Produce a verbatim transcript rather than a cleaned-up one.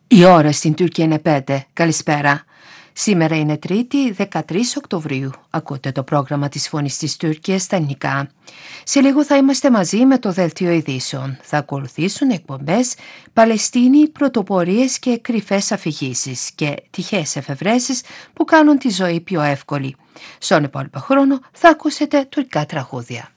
Η ώρα στην Τουρκία είναι πέντε. Καλησπέρα. Σήμερα είναι Τρίτη, δεκατρείς Οκτωβρίου. Ακούτε το πρόγραμμα της Φωνής της Τουρκίας στα ελληνικά. Σε λίγο θα είμαστε μαζί με το Δελτίο Ειδήσεων. Θα ακολουθήσουν εκπομπές Παλαιστίνη, πρωτοπορίες και κρυφές αφηγήσεις και τυχαίες εφευρέσεις που κάνουν τη ζωή πιο εύκολη. Στον υπόλοιπο χρόνο θα ακούσετε τουρκικά τραγούδια.